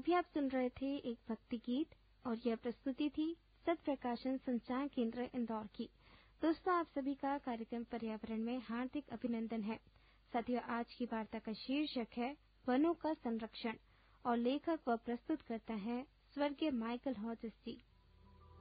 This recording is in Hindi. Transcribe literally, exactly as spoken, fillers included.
अभी आप सुन रहे थे एक भक्ति गीत और यह प्रस्तुति थी सत प्रकाशन संचार केंद्र इंदौर की। दोस्तों, आप सभी का कार्यक्रम पर्यावरण में हार्दिक अभिनंदन है। साथियों, आज की वार्ता का शीर्षक है वनों का संरक्षण और लेखक व प्रस्तुत करता है स्वर्गीय माइकल हॉजेस जी।